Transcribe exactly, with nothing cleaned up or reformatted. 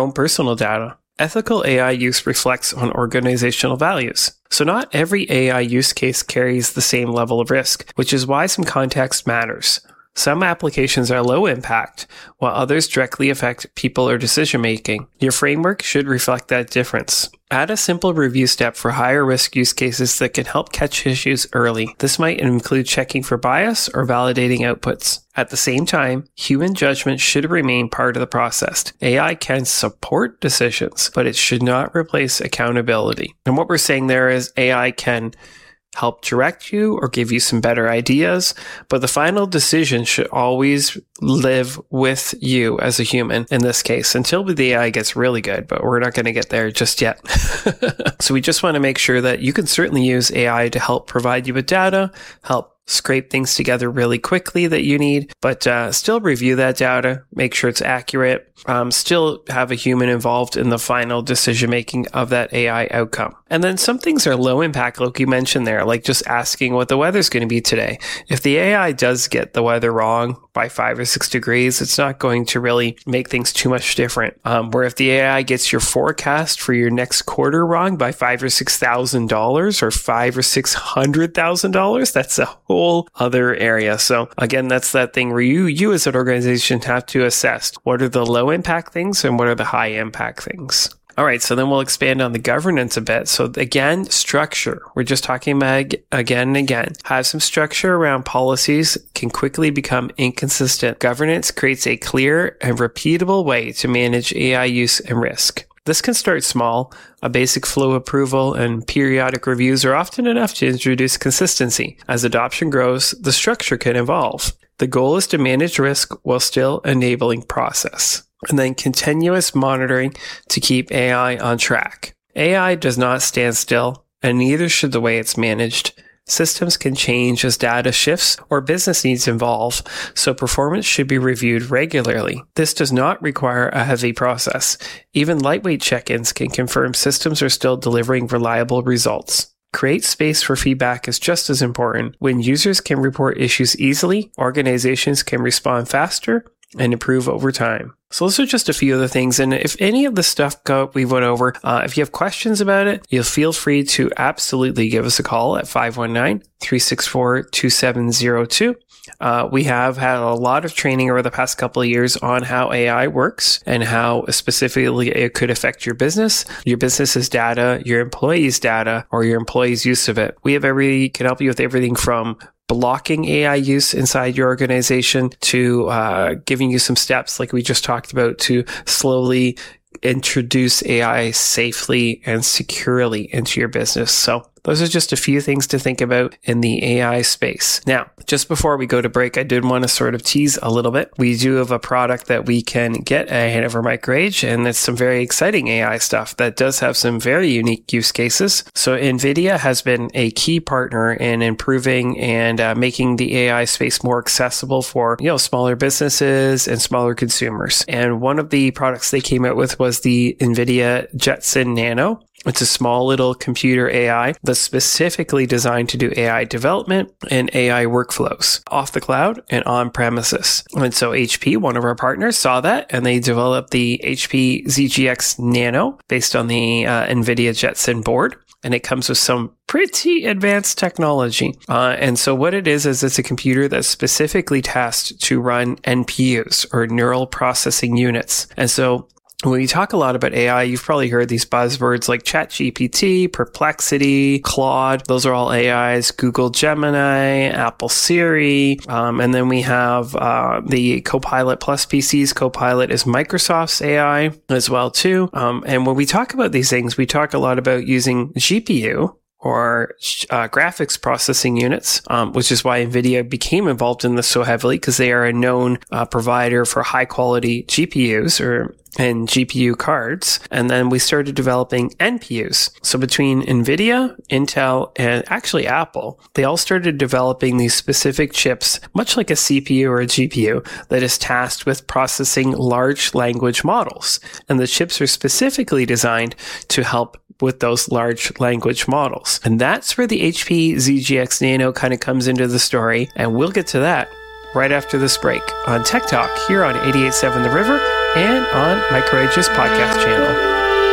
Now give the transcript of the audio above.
own personal data. Ethical A I use reflects on organizational values. So not every A I use case carries the same level of risk, which is why some context matters. Some applications are low impact, while others directly affect people or decision making. Your framework should reflect that difference. Add a simple review step for higher risk use cases that can help catch issues early. This might include checking for bias or validating outputs. At the same time, human judgment should remain part of the process. A I can support decisions, but it should not replace accountability. And what we're saying there is A I can help direct you or give you some better ideas, but the final decision should always live with you as a human in this case, until the A I gets really good, but we're not going to get there just yet. So we just want to make sure that you can certainly use A I to help provide you with data, help scrape things together really quickly that you need, but uh, still review that data, make sure it's accurate, um, still have a human involved in the final decision making of that A I outcome. And then some things are low impact, like you mentioned there, like just asking what the weather's going to be today. If the A I does get the weather wrong by five or six degrees, it's not going to really make things too much different. Um, where if the A I gets your forecast for your next quarter wrong by five or six thousand dollars or five or six hundred thousand dollars, that's a whole other area. So again, that's that thing where you, you as an organization have to assess what are the low impact things and what are the high impact things. All right, so then we'll expand on the governance a bit. So again, structure. We're just talking about again and again. Have some structure around policies can quickly become inconsistent. Governance creates a clear and repeatable way to manage A I use and risk. This can start small. A basic flow approval and periodic reviews are often enough to introduce consistency. As adoption grows, the structure can evolve. The goal is to manage risk while still enabling process. And then continuous monitoring to keep A I on track. A I does not stand still, and neither should the way it's managed. Systems can change as data shifts or business needs evolve, so performance should be reviewed regularly. This does not require a heavy process. Even lightweight check-ins can confirm systems are still delivering reliable results. Create space for feedback is just as important. When users can report issues easily, organizations can respond faster and improve over time. So those are just a few of the things. And if any of the stuff go, we went over, uh, if you have questions about it, you'll feel free to absolutely give us a call at five one nine, three six four, two seven zero two. Uh, we have had a lot of training over the past couple of years on how A I works and how specifically it could affect your business, your business's data, your employees' data, or your employees' use of it. We have every, can help you with everything from blocking A I use inside your organization to uh, giving you some steps like we just talked about to slowly introduce A I safely and securely into your business. So those are just a few things to think about in the A I space. Now, just before we go to break, I did want to sort of tease a little bit. We do have a product that we can get at Hanover MicroAge, and it's some very exciting A I stuff that does have some very unique use cases. So NVIDIA has been a key partner in improving and uh, making the A I space more accessible for, you know, smaller businesses and smaller consumers. And one of the products they came out with was the NVIDIA Jetson Nano. It's a small little computer A I that's specifically designed to do A I development and A I workflows off the cloud and on premises. And so H P, one of our partners, saw that and they developed the H P Z G X Nano based on the uh, NVIDIA Jetson board. And it comes with some pretty advanced technology. Uh, and so what it is, is it's a computer that's specifically tasked to run N P Us or neural processing units. And so when we talk a lot about A I, you've probably heard these buzzwords like ChatGPT, Perplexity, Claude. Those are all A Is. Google Gemini, Apple Siri. Um, and then we have uh, the Copilot Plus P Cs. Copilot is Microsoft's A I as well, too. Um, and when we talk about these things, we talk a lot about using G P U, or uh, graphics processing units, um, which is why NVIDIA became involved in this so heavily, because they are a known uh, provider for high-quality G P Us or and G P U cards. And then we started developing N P Us. So between NVIDIA, Intel, and actually Apple, they all started developing these specific chips, much like a C P U or a G P U, that is tasked with processing large language models. And the chips are specifically designed to help with those large language models. And that's where the H P Z G X Nano kind of comes into the story. And we'll get to that right after this break on Tech Talk here on eighty-eight point seven The River and on My Courageous podcast channel.